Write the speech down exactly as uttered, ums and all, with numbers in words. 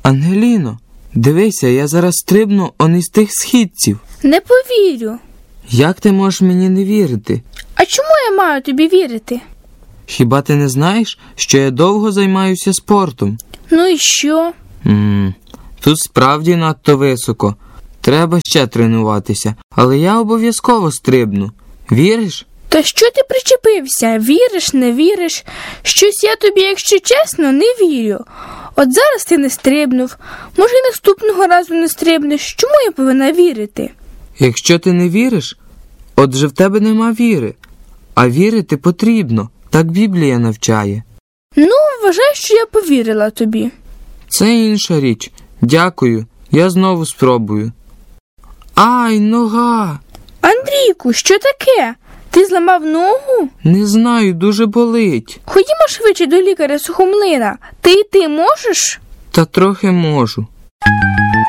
Ангеліно, дивися, я зараз стрибну он із тих східців. Не повірю. Як ти можеш мені не вірити? А чому я маю тобі вірити? Хіба ти не знаєш, що я довго займаюся спортом? Ну і що? Ммм, тут справді надто високо. Треба ще тренуватися, але я обов'язково стрибну. Віриш? Та що ти причепився? Віриш, не віриш? Щось я тобі, якщо чесно, не вірю. От зараз ти не стрибнув. Може, й наступного разу не стрибнеш. Чому я повинна вірити? Якщо ти не віриш, отже в тебе нема віри. А вірити потрібно. Так Біблія навчає. Ну, вважай, що я повірила тобі. Це інша річ. Дякую. Я знову спробую. Ай, нога! Андрійку, що таке? Ти зламав ногу? Не знаю, дуже болить. Ходімо швидше до лікаря Сухомлина. Ти йти можеш? Та трохи можу.